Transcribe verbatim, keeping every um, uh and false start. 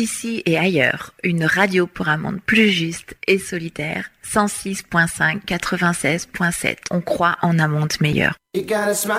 Ici et ailleurs, une radio pour un monde plus juste et solidaire. cent six virgule cinq, quatre-vingt-seize virgule sept. On croit en un monde meilleur. You got a smile